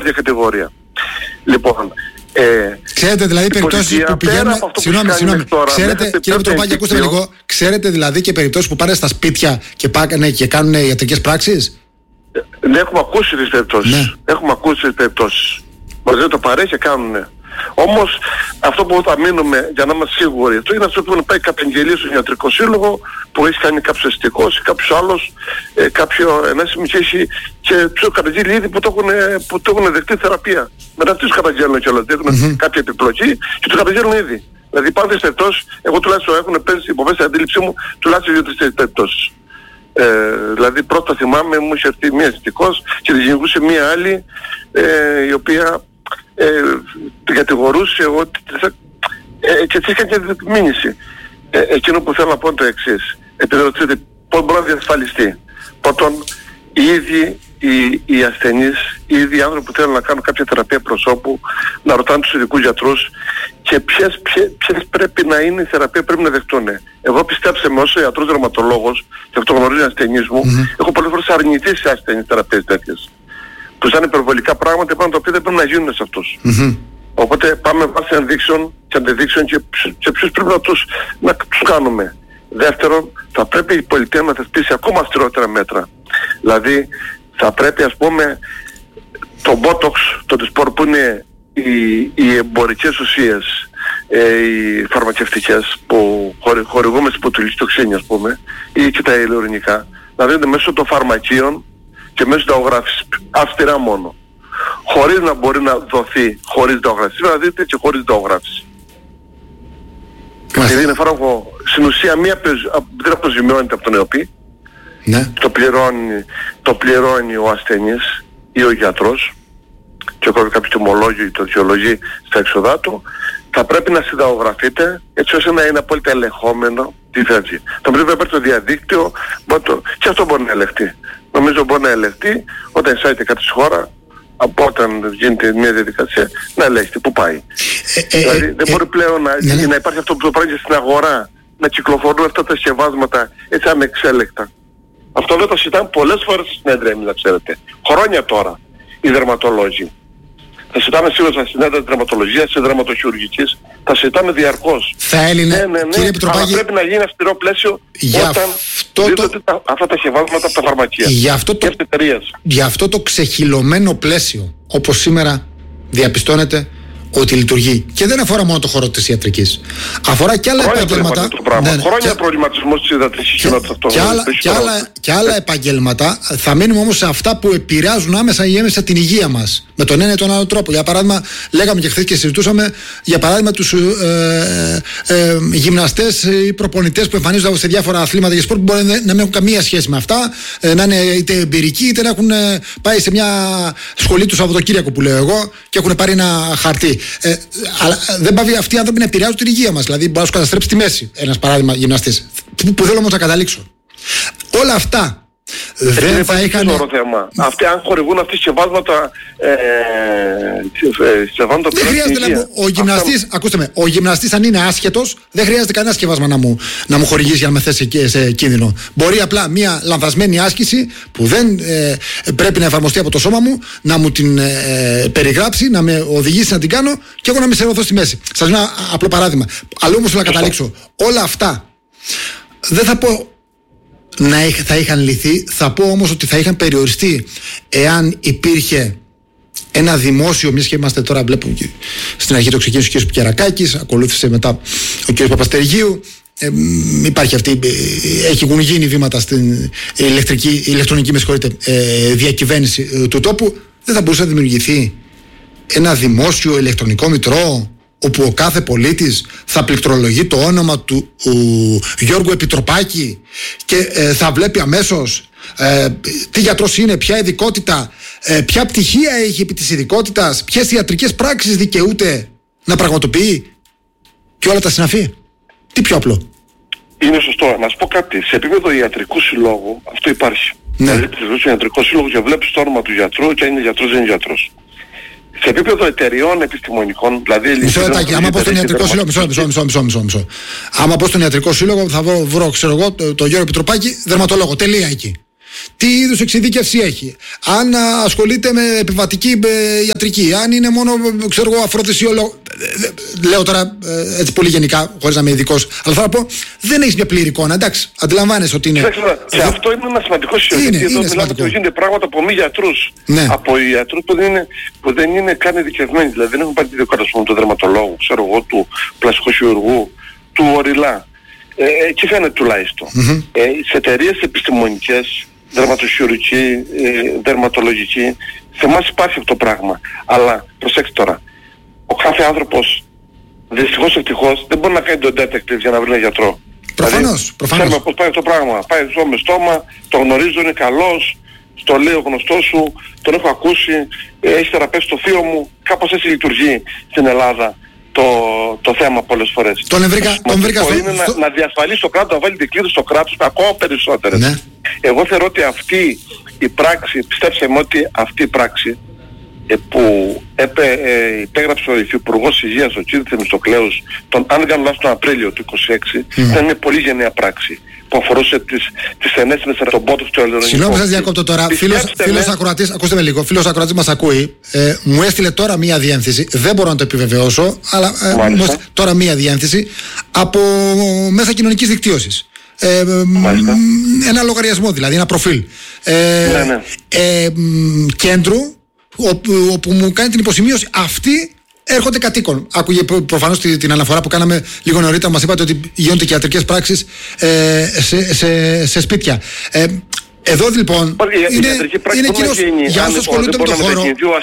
ίδια κατηγορία. Λοιπόν, ξέρετε δηλαδή περιπτώσεις που πηγαίνουν. Συγγνώμη. Ξέρετε, κύριε Πιτροπάκη, ακούστε με λίγο. Ξέρετε δηλαδή και περιπτώσεις που πάνε στα σπίτια και κάνουν ιατρικές πράξεις. Ναι, έχουμε ακούσει τις περιπτώσεις. Ναι. Έχουμε ακούσει τις περιπτώσεις. Μας δεν το παρέχει και κάνουνε. Όμως αυτό που θα μείνουμε για να είμαστε σίγουροι, αυτό είναι αυτό που πάει καταγγελία στον ιατρικό σύλλογο που έχει κάνει κάποιος αστικός ή κάποιος άλλος, ένας έχει και τους καταγγείλει ήδη που το έχουν δεχτεί θεραπεία. Μετά αυτούς τους καταγγέλνουν κιόλας, δείχνουν κάποια επιπλοκή και τους καταγγέλνουν ήδη. Δηλαδή υπάρχουν τις περιπτώσεις, εγώ τουλάχιστον έχουν πέσει υποβέσει την αντίληψή μου τουλάχιστον 2-3 περιπτώσεις. Δηλαδή πρώτα θυμάμαι μου είχε έρθει μία αστικός και δημιουργούσε μία άλλη η οποία την κατηγορούσε ότι και της έκανε και μήνυση. Εκείνο που θέλω να πω είναι το εξής. Επειδή ρωτήσετε πώς μπορεί να διασφαλιστεί. Πρώτον, οι ίδιοι οι ασθενείς, οι ίδιοι άνθρωποι που θέλουν να κάνουν κάποια θεραπεία προσώπου, να ρωτάνε τους ειδικούς γιατρούς και ποιες πρέπει να είναι η θεραπεία που πρέπει να δεχτούν. Εγώ πιστέψτε με, ως ιατρός δερματολόγος, και αυτό γνωρίζει ασθενείς μου, έχω πολλές φορές αρνηθεί σε ασθενείς θεραπείες τέτοιες. Που σαν υπερβολικά πράγματα πάνω τα οποία δεν πρέπει να γίνουν σε αυτούς. Οπότε πάμε βάσει ενδείξεων και αντιδείξεων και ποιους πρέπει να τους κάνουμε. Δεύτερον, θα πρέπει η πολιτεία να θεσπίσει ακόμα αυστηρότερα μέτρα. Δηλαδή, θα πρέπει ας πούμε το Botox, το Dysport που είναι οι εμπορικές ουσίες, οι φαρμακευτικές που χορηγούμε στην ποτουλιστοξίνη ας πούμε, ή και τα ηλεορρινικά, να δίνονται μέσω των φαρμακείων και μέσω συνταγογράφησης, αυστηρά μόνο. Χωρίς να μπορεί να δοθεί χωρίς συνταγογράφηση. Σήμερα δείτε και χωρίς συνταγογράφηση. Επειδή είναι φάρμακο, στην ουσία δεν αποζημιώνεται από τον ΕΟΠΗ. Ναι. Το πληρώνει ο ασθενής ή ο γιατρός και κάποιο τιμολόγιο ή το δικαιολογεί στα έξοδά του. Θα πρέπει να συνταγογραφείτε έτσι ώστε να είναι απόλυτα ελεγχόμενο τι φεύγει. Το πρέπει να υπάρχει το διαδίκτυο και αυτό μπορεί να ελεγχθεί. Νομίζω μπορεί να ελεγχθεί όταν εισάγεται κάτι στη χώρα, από όταν γίνεται μια διαδικασία, να ελέγχεται πού πάει. Δηλαδή δεν μπορεί πλέον να υπάρχει αυτό που το πράγει στην αγορά, να κυκλοφορούν αυτά τα συσκευάσματα έτσι ανεξέλεκτα. Αυτό δεν το συζητάμε πολλές φορές στην συνέδρια, ξέρετε. Χρόνια τώρα οι δερματολόγοι. Θα συζητάμε σίγουρα στα συνέδρια της δερματολογίας, της δερματοχειρουργικής, θα συζητάμε διαρκώς. Θα έλυνε, κύριε Πιτροπάκη, αλλά πρέπει να γίνει αυστηρό πλαίσιο όταν δίδονται αυτά τα συσκευάσματα από τα φαρμακεία και εταιρείες. Γι' αυτό το ξεχυλωμένο πλαίσιο, όπως σήμερα διαπιστώνεται ότι λειτουργεί. Και δεν αφορά μόνο το χώρο της ιατρικής. Αφορά και άλλα επαγγέλματα. Χρόνια προβληματισμός της ιατρικής κοινότητας. Και άλλα επαγγέλματα. Θα μείνουμε όμως σε αυτά που επηρεάζουν άμεσα ή έμεσα την υγεία μας. Με τον ένα ή τον άλλο τρόπο. Για παράδειγμα, λέγαμε και χθες και συζητούσαμε, για παράδειγμα, τους γυμναστές ή προπονητές που εμφανίζονται σε διάφορα αθλήματα για σπορ που μπορεί να μην έχουν καμία σχέση με αυτά. Να είναι είτε εμπειρικοί, είτε να έχουν πάει σε μια σχολή του Σαββατοκύριακο που λέω εγώ και έχουν πάρει ένα χαρτί. Αλλά δεν πάβει αυτοί οι άνθρωποι να επηρεάζουν την υγεία μας. Δηλαδή, μπορεί να σου καταστρέψει τη μέση. Ένας παράδειγμα γυμναστής. Που θέλω όμως να καταλήξω. Όλα αυτά δεν θα είχαν. Αυτοί, αν χορηγούν αυτοί συσκευάσματα. Δεν χρειάζεται ο γυμναστής, ακούστε με, ο γυμναστής αν είναι άσχετος, δεν χρειάζεται κανένα συσκευάσμα να μου χορηγήσει για να με θέσει σε κίνδυνο. Μπορεί απλά μια λανθασμένη άσκηση που δεν πρέπει να εφαρμοστεί από το σώμα μου να μου την περιγράψει, να με οδηγήσει να την κάνω και εγώ να με σερωθώ στη μέση. Σας δίνω ένα απλό παράδειγμα. Αλλού όμως θέλω να καταλήξω. Όλα αυτά δεν θα πω θα είχαν λυθεί, θα πω όμως ότι θα είχαν περιοριστεί εάν υπήρχε ένα δημόσιο, μιας και είμαστε τώρα, βλέπουμε στην αρχή το ξεκίνησε ο κ. Κερακάκης, ακολούθησε μετά ο κ. Παπαστεργίου, έχουν γίνει βήματα στην ηλεκτρονική διακυβέρνηση του τόπου. Δεν θα μπορούσε να δημιουργηθεί ένα δημόσιο ηλεκτρονικό μητρό όπου ο κάθε πολίτης θα πληκτρολογεί το όνομα του Γιώργου Επιτροπάκη και θα βλέπει αμέσως τι γιατρός είναι, ποια ειδικότητα, ποια πτυχία έχει επί της ειδικότητας, ποιες ιατρικές πράξεις δικαιούται να πραγματοποιεί και όλα τα συναφή. Τι πιο απλό. Είναι σωστό. Να σου πω κάτι. Σε επίπεδο ιατρικού συλλόγου αυτό υπάρχει. Ναι. Δηλαδή στον ιατρικό σύλλογο και βλέπεις το όνομα του γιατρού και αν είναι γιατρός δεν είναι γιατρός. Σε επίπεδο εταιριών επιστημονικών, δηλαδή. Μισό λεπτάκι, άμα πω στον ιατρικό σύλλογο. Άμα πω στον ιατρικό σύλλογο, θα βρω, ξέρω εγώ, το Γιώργο Επιτροπάκη, δερματολόγο. Τελεία εκεί. τι είδους εξειδίκευση έχει, αν ασχολείται με επιβατική ιατρική, αν είναι μόνο, ξέρω εγώ, αφροδισιολόγο. Λέω τώρα έτσι πολύ γενικά, χωρίς να είμαι ειδικός, αλλά θέλω να πω, δεν έχεις μια πλήρη εικόνα. Εντάξει, αντιλαμβάνεσαι ότι είναι. Και αυτό είναι ένα σημαντικό σημείο. Γιατί εδώ μιλάμε ότι γίνονται πράγματα από μη γιατρούς. Ναι. Από ιατρούς που δεν είναι καν ειδικευμένοι. Δηλαδή δεν έχουν πάρει τη δικότητα του δερματολόγου, ξέρω εγώ, του πλαστικού χειρουργού, του οριλά. Εκεί φαίνεται τουλάχιστον. Σε εταιρείες επιστημονικές, δερματοχειρουργική, δερματολογική, σε εμάς υπάρχει αυτό το πράγμα. Αλλά προσέξτε τώρα, ο κάθε άνθρωπος, δυστυχώς ευτυχώς, δεν μπορεί να κάνει τον detective για να βρει έναν γιατρό. Προφανώς. Ξέρουμε πώς πάει αυτό το πράγμα. Πάει εδώ με στόμα, το γνωρίζω, είναι καλός, στο λέει ο γνωστός σου, τον έχω ακούσει, έχει θεραπεύσει το θείο μου. Κάπως έτσι λειτουργεί στην Ελλάδα το θέμα πολλές φορές. Τον βρήκα είναι να διασφαλίσει το κράτος, να βάλει την κλίδα στο κράτος ακόμα περισσότερες. Ναι. Εγώ θεωρώ ότι αυτή η πράξη, πιστέψτε με ότι αυτή η πράξη που υπέγραψε ο Υφυπουργός Υγείας, ο κ. Θεμιστοκλέους, αν δεν κάνω λάθος, τον Απρίλιο του 2026, ήταν μια πολύ γενναία πράξη που αφορούσε τις ενέσιμες θεραπευτικές του ελληνικού. Συγγνώμη, σας διακόπτω τώρα. Φίλος ακροατής, ακούστε με λίγο, φίλος ακροατής μας ακούει, μου έστειλε τώρα μία διεύθυνση, δεν μπορώ να το επιβεβαιώσω, αλλά τώρα μία διεύθυνση από μέσα κοινωνικής δικτύωσης. Ένα λογαριασμό δηλαδή, ένα προφίλ κέντρου όπου μου κάνει την υποσημείωση αυτοί έρχονται κατοίκων. Άκουγε προφανώς την αναφορά που κάναμε λίγο νωρίτερα, μας είπατε ότι γίνονται και ιατρικές πράξεις σε σπίτια. Εδώ λοιπόν είναι κοινός, για όσους ασχολούνται με το χώρο,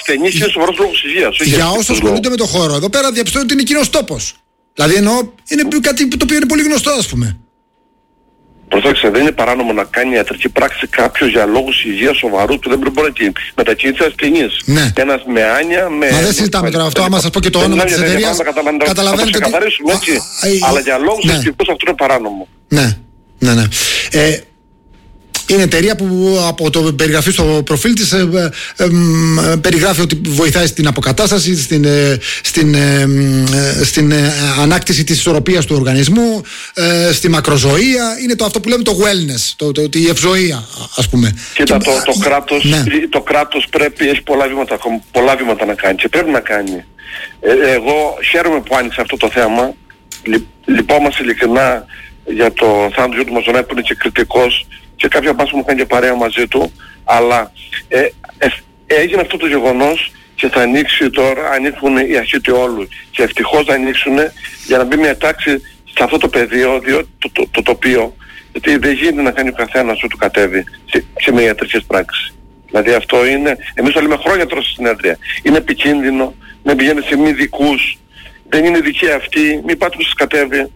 για όσους ασχολούνται με το χώρο, εδώ πέρα διαπιστώνω ότι είναι κοινός τόπος. Δηλαδή εννοώ είναι κάτι το οποίο είναι πολύ γνωστό, ας πούμε. Προσέξτε, δεν είναι παράνομο να κάνει ιατρική πράξη κάποιος για λόγους υγείας σοβαρού που δεν μπορεί να μετακινήσει ασθενείς. Ναι. Ένας με άνοια, Μα δεν συζητάμε τώρα αυτό, άμα σας πω και το όνομα της εταιρείας, καταλαβαίνετε ότι... Αλλά για λόγους αστικούς αυτό είναι παράνομο. Ναι. Είναι εταιρεία που από το περιγραφή στο προφίλ της περιγράφει ότι βοηθάει στην αποκατάσταση, στην ανάκτηση της ισορροπίας του οργανισμού, στη μακροζωία. Είναι αυτό που λέμε το wellness, η ευζωία, ας πούμε. Κοίτα, το κράτος πρέπει, έχει πολλά βήματα να κάνει και πρέπει να κάνει. Εγώ χαίρομαι που άνοιξε αυτό το θέμα. Λυπόμαστε ειλικρινά για το θάνατο του Μαζονάκη που είναι και κριτικός. Και κάποια πάση μου κάνει και παρέα μαζί του, αλλά έγινε αυτό το γεγονός και θα ανοίξει τώρα, ανοίξουν οι αρχή του όλου και ευτυχώς θα ανοίξουν για να μπει μια τάξη σε αυτό το πεδίο, το τοπίο, γιατί δεν γίνεται να κάνει ο καθένας ό,τι κατέβει σε μια ιατρικές πράξεις. Δηλαδή αυτό είναι, εμείς το λέμε χρόνια τώρα στη συνέδρια, είναι επικίνδυνο να πηγαίνετε σε μη ειδικούς, δεν είναι ειδικοί αυτοί, μην πάτε που σας κατέβει.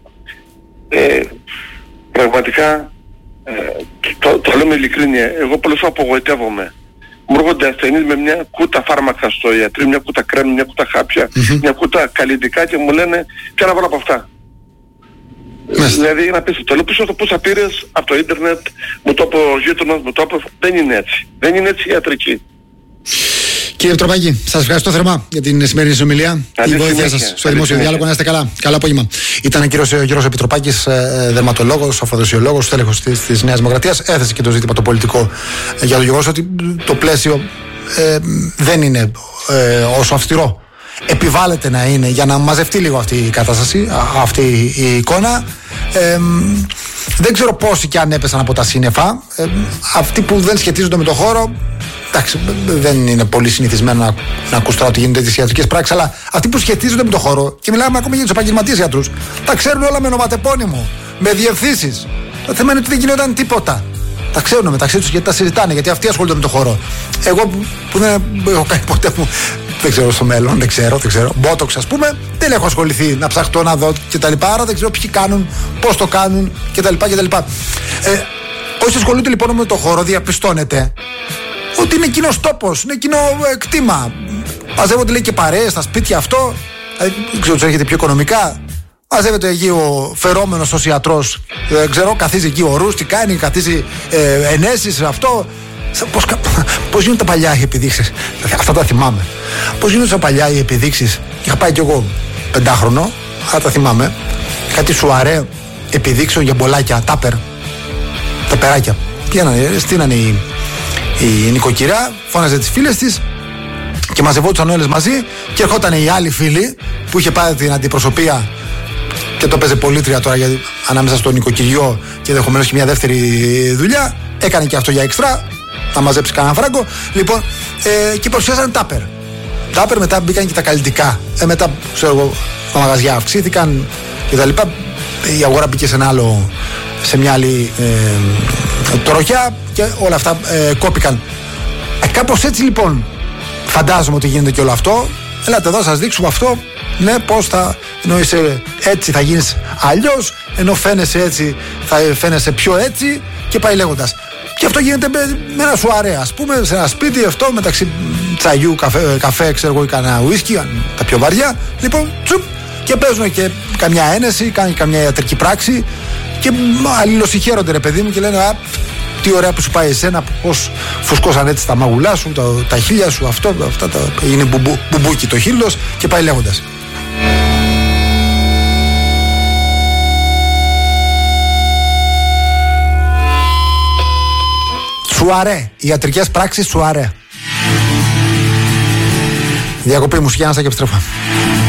Πραγματικά το λέμε ειλικρίνεια, εγώ πολλές φορές απογοητεύομαι. Μου έρχονται ασθενείς με μια κούτα φάρμακα στο ιατρείο, μια κούτα κρέμη, μια κούτα χάπια, μια κούτα καλλιτικά και μου λένε ποια να βάλω από αυτά. Δηλαδή να πεις, το λέω πίσω το πόσα πήρες από το ίντερνετ, μου το είπε ο γείτονας, μου το είπε, δεν είναι έτσι. Δεν είναι έτσι η ιατρική. Κύριε Πιτροπάκη, σας ευχαριστώ θερμά για την σημερινή συνομιλία, τη βοήθειά σας στο δημόσιο διάλογο. Να είστε καλά. Καλό απόγευμα. Ήταν ο κύριος Γιώργος Πιτροπάκης, δερματολόγος, αφροδισιολόγος, τέλεχος της Νέας Δημοκρατίας. Έθεσε και το ζήτημα το πολιτικό για το γεγονός ότι το πλαίσιο δεν είναι όσο αυστηρό επιβάλλεται να είναι για να μαζευτεί λίγο αυτή η κατάσταση, αυτή η εικόνα. Δεν ξέρω πόσοι και αν έπεσαν από τα σύννεφα. Αυτοί που δεν σχετίζονται με το χώρο, εντάξει, δεν είναι πολύ συνηθισμένο να ακούς τώρα ότι γίνονται τις ιατρικές πράξεις, αλλά αυτοί που σχετίζονται με το χώρο, και μιλάμε ακόμα για τους επαγγελματίες γιατρούς, τα ξέρουν όλα με ονοματεπώνυμο, με διευθύνσεις. Το θέμα είναι ότι δεν γινόταν τίποτα. Τα ξέρουν μεταξύ τους γιατί τα συζητάνε, γιατί αυτοί ασχολούνται με το χώρο. Εγώ που δεν έχω κάνει ποτέ μου, δεν ξέρω στο μέλλον, δεν ξέρω. Μπότοξ, ας πούμε, δεν έχω ασχοληθεί να ψαχτώ να δω κτλ. Άρα δεν ξέρω ποιοι κάνουν, πώς το κάνουν κτλ. Όσοι ασχολούνται λοιπόν με το χώρο, διαπιστώνεται ότι είναι κοινός τόπος, είναι κοινό κτήμα. Μαζεύονται λέει και παρέες στα σπίτια αυτό. Δεν ξέρω, τους έρχεται πιο οικονομικά. Μαζεύεται εκεί ο φερόμενος ως ιατρός, δεν ξέρω, καθίζει εκεί ο Ρούς, τι κάνει, καθίζει ενέσεις, αυτό. Πώς γίνονται τα παλιά οι επιδείξεις, αυτά τα θυμάμαι. Πώς γίνονται τα παλιά οι επιδείξεις, είχα πάει κι εγώ 5χρονο, αυτά τα θυμάμαι. Κάτι σουαρέ επιδείξεων για μπολάκια, τάπερ, τα περάκια. Τι στείνανε οι η νοικοκυρά, φώναζε τις φίλες της και μαζευόντουσαν όλες μαζί και ερχόταν οι άλλοι φίλοι που είχε πάρει την αντιπροσωπεία και το παίζε πολίτρια τώρα γιατί ανάμεσα στο νοικοκυριό και ενδεχομένως και μια δεύτερη δουλειά. Έκανε και αυτό για εξτρά, να μαζέψει κανένα φράγκο. Λοιπόν, και παρουσιάζαν τάπερ. Τάπερ, μετά μπήκαν και τα καλλιτικά. Μετά, ξέρω εγώ, τα μαγαζιά αυξήθηκαν και τα λοιπά. Η αγορά μπήκε σε μια άλλη τροχιά και όλα αυτά κόπηκαν. Κάπως έτσι λοιπόν φαντάζομαι ότι γίνεται και όλο αυτό. Ελάτε εδώ, σας δείξουμε αυτό. Ναι, πώς θα. Ενώ είσαι έτσι θα γίνεις αλλιώς, ενώ φαίνεσαι έτσι θα φαίνεσαι πιο έτσι και πάει λέγοντας. Και αυτό γίνεται με ένα σουαρέ, ας πούμε, σε ένα σπίτι, αυτό μεταξύ τσαγιού, καφέ, ξέρω εγώ, ή κανένα ουίσκι, τα πιο βαριά. Λοιπόν, τσουπ, και παίζουν και καμιά ένεση, κάνουν καμιά ιατρική πράξη και αλληλοσυχαίρονται, ρε παιδί μου, και λένε α, τι ωραία που σου πάει εσένα, πώς φουσκώσαν έτσι τα μαγουλά σου, τα χείλια σου, αυτά είναι μπουμπούκι το χείλος και πάει λέγοντας. Σουαρέ, ιατρικές πράξεις σουαρέ. Διακοπή μουσική, να σας και επιστρέφω.